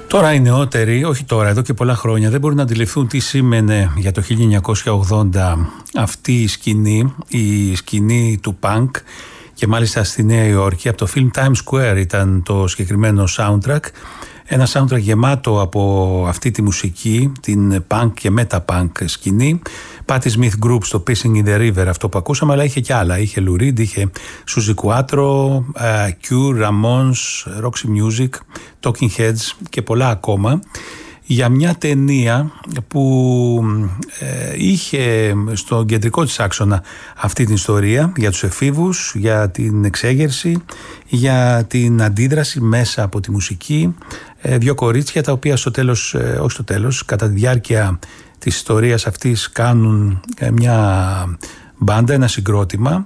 Τώρα οι νεότεροι, όχι τώρα, εδώ και πολλά χρόνια, δεν μπορούν να αντιληφθούν τι σήμαινε για το 1980 αυτή η σκηνή του punk, και μάλιστα στη Νέα Υόρκη. Από το film Times Square ήταν το συγκεκριμένο soundtrack. Ένα soundtrack γεμάτο από αυτή τη μουσική, την punk και meta-punk σκηνή. Patti Smith Group στο Pissing in the River, αυτό που ακούσαμε, αλλά είχε και άλλα. Είχε Lou Reed, είχε Suzi Quatro, Cure, Ramones, Roxy Music, Talking Heads και πολλά ακόμα. Για μια ταινία που είχε στον κεντρικό της άξονα αυτή την ιστορία, για τους εφήβους, για την εξέγερση, για την αντίδραση μέσα από τη μουσική. Δύο κορίτσια τα οποία κατά τη διάρκεια της ιστορίας αυτής κάνουν μια μπάντα, ένα συγκρότημα.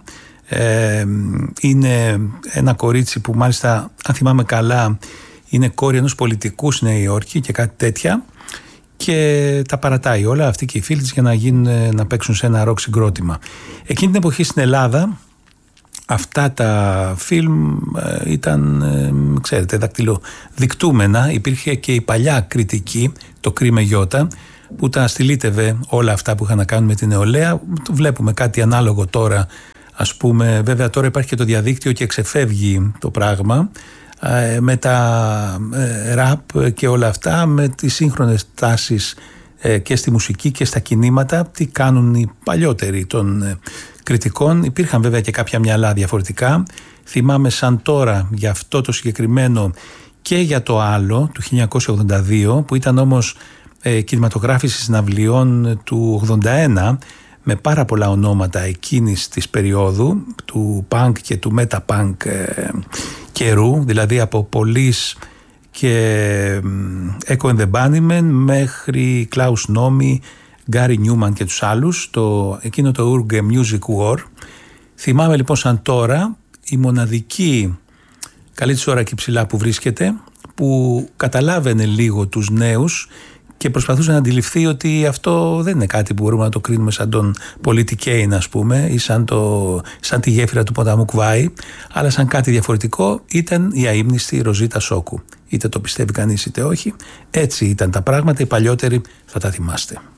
Είναι ένα κορίτσι που μάλιστα, αν θυμάμαι καλά, είναι κόρη ενός πολιτικού στη Νέα Υόρκη και κάτι τέτοια, και τα παρατάει όλα αυτή και οι φίλοι της για να παίξουν σε ένα ροκ συγκρότημα. Εκείνη την εποχή στην Ελλάδα αυτά τα φιλμ ήταν, ξέρετε, δακτυλοδικτούμενα. Υπήρχε και η παλιά κριτική, το Κρίμε Γιώτα, που τα στυλίτευε όλα αυτά που είχαν να κάνουν με την νεολαία. Βλέπουμε κάτι ανάλογο τώρα, ας πούμε. Βέβαια τώρα υπάρχει και το διαδίκτυο και ξεφεύγει το πράγμα με τα ραπ και όλα αυτά, με τις σύγχρονες τάσεις και στη μουσική και στα κινήματα. Τι κάνουν οι παλιότεροι των κριτικών. Υπήρχαν βέβαια και κάποια μυαλά διαφορετικά. Θυμάμαι σαν τώρα για αυτό το συγκεκριμένο και για το άλλο του 1982, που ήταν όμως κινηματογράφηση συναυλιών του 81, με πάρα πολλά ονόματα εκείνης της περίοδου του punk και του meta-punk καιρού, δηλαδή από Police και Echo and the Bunnymen μέχρι Klaus Nomi, Gary Newman και τους άλλους, εκείνο το Urge Music War. Θυμάμαι λοιπόν σαν τώρα η μοναδική καλή της ώρα και ψηλά που βρίσκεται, που καταλάβαινε λίγο τους νέους και προσπαθούσε να αντιληφθεί ότι αυτό δεν είναι κάτι που μπορούμε να το κρίνουμε σαν τον Πολίτη Κέιν, ας πούμε, ή σαν τη γέφυρα του ποταμού Κβάη, αλλά σαν κάτι διαφορετικό. Ήταν η αείμνηστη Ροζίτα Σόκου. Είτε το πιστεύει κανείς είτε όχι, έτσι ήταν τα πράγματα. Οι παλιότεροι θα τα θυμάστε.